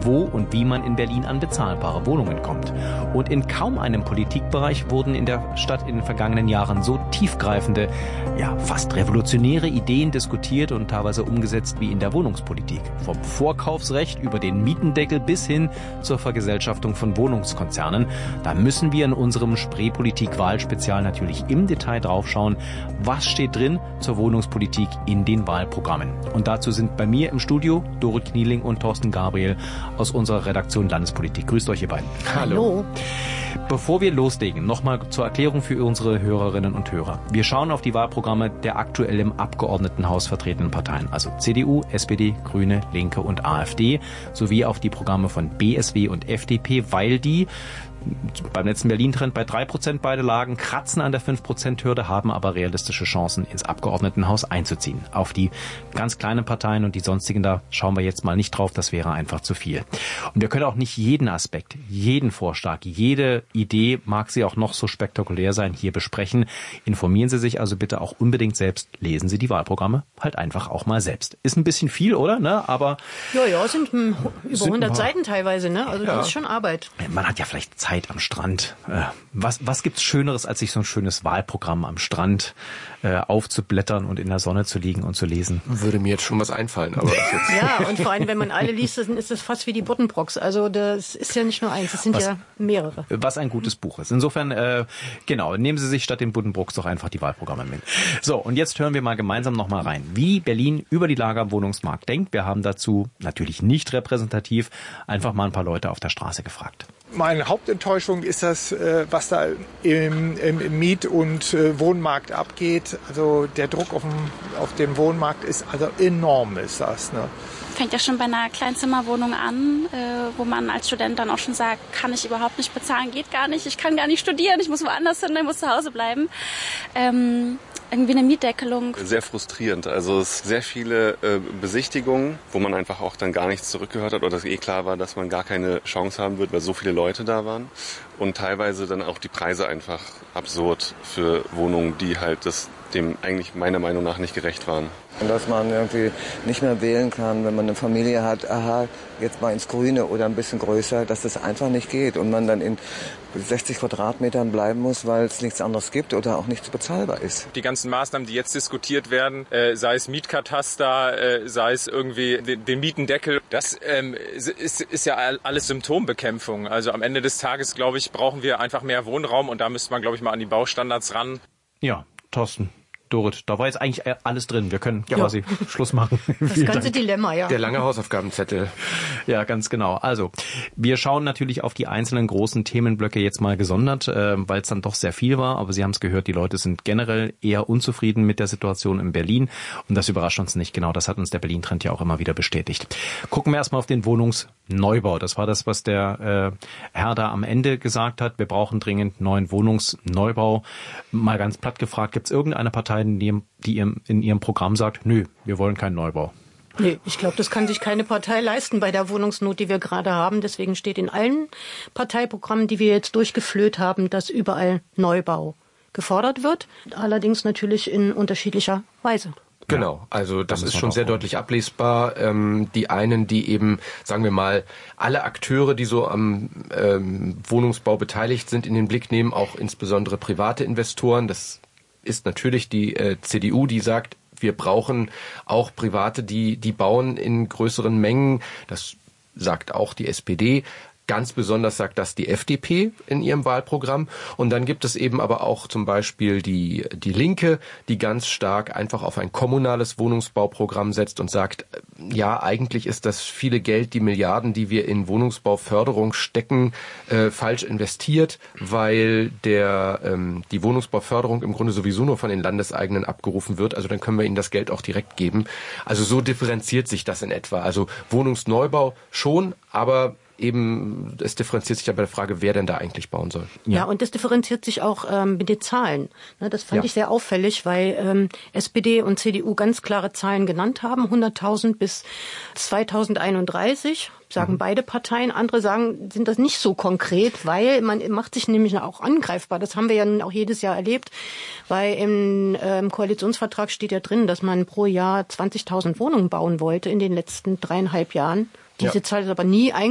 wo und wie man in Berlin an bezahlbare Wohnungen kommt. Und in kaum einem Politikbereich wurden in der Stadt in den vergangenen Jahren so tiefgreifende, ja fast revolutionäre Ideen diskutiert und teilweise umgesetzt wie in der Wohnungspolitik. Vom Vorkaufsrecht über den Mietendeckel bis hin zur Vergesellschaftung von Wohnungskonzernen. Da müssen wir in unserem Spreepolitik-Wahlspezial natürlich im Detail draufschauen, was steht drin zur Wohnungspolitik in den Wahlprogrammen. Und dazu sind bei mir im Studio Dorit Knieling und Thorsten Gabriel aus unserer Redaktion Landespolitik. Grüßt euch, ihr beiden. Hallo. Bevor wir loslegen, nochmal zur Erklärung für unsere Hörerinnen und Hörer. Wir schauen auf die Wahlprogramme der aktuell im Abgeordnetenhaus vertretenen Parteien, also CDU, SPD, Grüne, Linke und AfD, sowie auf die Programme von BSW und FDP, weil die beim letzten Berlin-Trend bei 3% beide lagen, kratzen an der 5%-Hürde, haben aber realistische Chancen, ins Abgeordnetenhaus einzuziehen. Auf die ganz kleinen Parteien und die sonstigen, da schauen wir jetzt mal nicht drauf, das wäre einfach zu viel. Und wir können auch nicht jeden Aspekt, jeden Vorschlag, jede Idee, mag sie auch noch so spektakulär sein, hier besprechen. Informieren Sie sich also bitte auch unbedingt selbst, lesen Sie die Wahlprogramme halt einfach auch mal selbst. Ist ein bisschen viel, oder? Ne? Aber ja, sind über 100 Seiten teilweise, ne? Also das ist schon Arbeit. Man hat ja vielleicht Zeit am Strand. Was gibt's Schöneres, als sich so ein schönes Wahlprogramm am Strand aufzublättern und in der Sonne zu liegen und zu lesen? Würde mir jetzt schon was einfallen. Aber ja, und vor allem, wenn man alle liest, dann ist das fast wie die Buddenbrooks. Also das ist ja nicht nur eins, es sind ja mehrere. Was ein gutes Buch ist. Insofern, genau, nehmen Sie sich statt den Buddenbrooks doch einfach die Wahlprogramme mit. So, und jetzt hören wir mal gemeinsam nochmal rein, wie Berlin über die Lage am Wohnungsmarkt denkt. Wir haben dazu natürlich nicht repräsentativ einfach mal ein paar Leute auf der Straße gefragt. Meine Hauptenttäuschung ist das, was da im Miet- und Wohnmarkt abgeht. Also der Druck auf dem Wohnmarkt ist also enorm, ist das. Ne? Fängt ja schon bei einer Kleinzimmerwohnung an, wo man als Student dann auch schon sagt, kann ich überhaupt nicht bezahlen, geht gar nicht, ich kann gar nicht studieren, ich muss woanders hin, ich muss zu Hause bleiben. Irgendwie eine Mietdeckelung. Sehr frustrierend. Also es sind sehr viele Besichtigungen, wo man einfach auch dann gar nichts zurückgehört hat oder es klar war, dass man gar keine Chance haben wird, weil so viele Leute da waren. Und teilweise dann auch die Preise einfach absurd für Wohnungen, die halt dem eigentlich meiner Meinung nach nicht gerecht waren. Und dass man irgendwie nicht mehr wählen kann, wenn man eine Familie hat, jetzt mal ins Grüne oder ein bisschen größer, dass das einfach nicht geht und man dann in 60 Quadratmetern bleiben muss, weil es nichts anderes gibt oder auch nichts bezahlbar ist. Die ganzen Maßnahmen, die jetzt diskutiert werden, sei es Mietkataster, sei es irgendwie den Mietendeckel, das ist ja alles Symptombekämpfung. Also am Ende des Tages, glaube ich, brauchen wir einfach mehr Wohnraum und da müsste man, glaube ich, mal an die Baustandards ran. Ja, Thorsten. Dorit, da war jetzt eigentlich alles drin. Wir können quasi Schluss machen. Das ganze Dilemma, ja. Der lange Hausaufgabenzettel. Ja, ganz genau. Also, wir schauen natürlich auf die einzelnen großen Themenblöcke jetzt mal gesondert, weil es dann doch sehr viel war. Aber Sie haben es gehört, die Leute sind generell eher unzufrieden mit der Situation in Berlin. Und das überrascht uns nicht. Genau, das hat uns der Berlin-Trend ja auch immer wieder bestätigt. Gucken wir erstmal auf den Wohnungsneubau. Das war das, was der Herr da am Ende gesagt hat. Wir brauchen dringend neuen Wohnungsneubau. Mal ganz platt gefragt, gibt es irgendeine Partei, die in ihrem Programm sagt, nö, wir wollen keinen Neubau? Nee, ich glaube, das kann sich keine Partei leisten bei der Wohnungsnot, die wir gerade haben. Deswegen steht in allen Parteiprogrammen, die wir jetzt durchgeflöht haben, dass überall Neubau gefordert wird. Allerdings natürlich in unterschiedlicher Weise. Genau, also das ist schon sehr deutlich ablesbar. Die einen, die eben, sagen wir mal, alle Akteure, die so am Wohnungsbau beteiligt sind, in den Blick nehmen, auch insbesondere private Investoren. Das ist natürlich die CDU, die sagt, wir brauchen auch Private, die bauen in größeren Mengen. Das sagt auch die SPD. Ganz besonders sagt das die FDP in ihrem Wahlprogramm. Und dann gibt es eben aber auch zum Beispiel die Linke, die ganz stark einfach auf ein kommunales Wohnungsbauprogramm setzt und sagt, ja, eigentlich ist das viele Geld, die Milliarden, die wir in Wohnungsbauförderung stecken, falsch investiert, weil die Wohnungsbauförderung im Grunde sowieso nur von den Landeseigenen abgerufen wird. Also dann können wir ihnen das Geld auch direkt geben. Also so differenziert sich das in etwa. Also Wohnungsneubau schon, aber eben, es differenziert sich ja bei der Frage, wer denn da eigentlich bauen soll. Ja, und das differenziert sich auch mit den Zahlen. Das fand ich sehr auffällig, weil SPD und CDU ganz klare Zahlen genannt haben, 100.000 bis 2031. Sagen beide Parteien. Andere sind das nicht so konkret, weil man macht sich nämlich auch angreifbar. Das haben wir ja nun auch jedes Jahr erlebt, weil im Koalitionsvertrag steht ja drin, dass man pro Jahr 20.000 Wohnungen bauen wollte in den letzten 3,5 Jahren. Diese Zahl ist aber nie